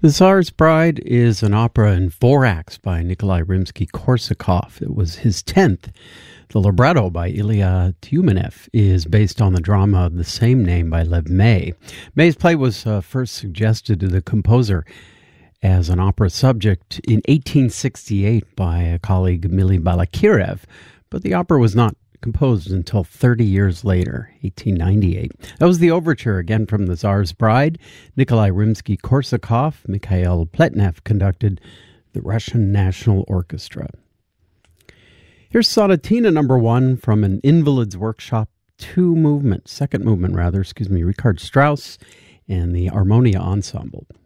The Tsar's Bride is an opera in 4 acts by Nikolai Rimsky-Korsakov. It was his 10th. The libretto by Ilya Tyumenev is based on the drama of the same name by Lev May. May's play was first suggested to the composer as an opera subject in 1868 by a colleague, Mily Balakirev, but the opera was not composed until 30 years later, 1898. That was the overture, again from The Tsar's Bride. Nikolai Rimsky-Korsakov, Mikhail Pletnev conducted the Russian National Orchestra. Here's Sonatina number 1 from an Invalids Workshop second movement, Richard Strauss and the Harmonia Ensemble.